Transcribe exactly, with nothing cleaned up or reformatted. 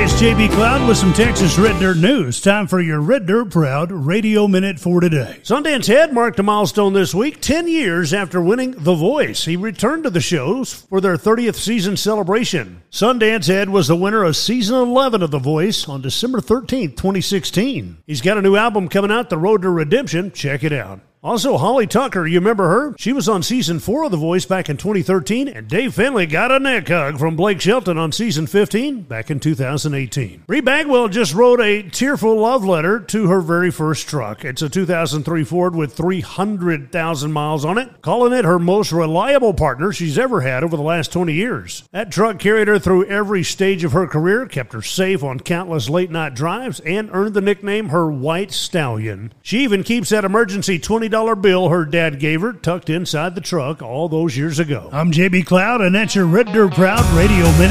it's J B Cloud with some Texas Red Dirt news. Time for your Red Dirt Proud Radio Minute for today. Sundance Ed marked a milestone this week, ten years after winning The Voice. He returned to the shows for their thirtieth season celebration. Sundance Ed was the winner of season eleven of The Voice on December thirteenth, twenty sixteen. He's got a new album coming out, The Road to Redemption. Check it out. Also, Holly Tucker, you remember her? She was on season four of The Voice back in twenty thirteen, and Dave Finley got a neck hug from Blake Shelton on season fifteen back in two thousand eighteen. Bree Bagwell just wrote a tearful love letter to her very first truck. It's a two thousand three Ford with three hundred thousand miles on it, calling it her most reliable partner she's ever had over the last twenty years. That truck carried her through every stage of her career, kept her safe on countless late-night drives, and earned the nickname her White Stallion. She even keeps that emergency twenty dollar bill her dad gave her tucked inside the truck all those years ago. I'm J B Cloud, and that's your Red Dirt Proud Radio Minute.